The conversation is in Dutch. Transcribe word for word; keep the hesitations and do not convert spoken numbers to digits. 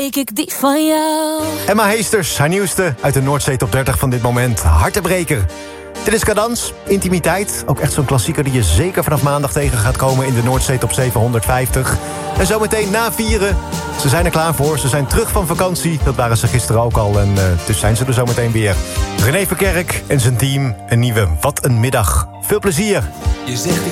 breek ik die van jou. Emma Heesters, haar nieuwste uit de Noordzee Top dertig van dit moment. Hartebreker. Dit is Cadans, Intimiteit. Ook echt zo'n klassieker die je zeker vanaf maandag tegen gaat komen... in de Noordzee Top zevenhonderdvijftig. En zometeen na vieren. Ze zijn er klaar voor, ze zijn terug van vakantie. Dat waren ze gisteren ook al en uh, dus zijn ze er zometeen weer. René Verkerk en zijn team, een nieuwe Wat een Middag. Veel plezier. Je zegt ik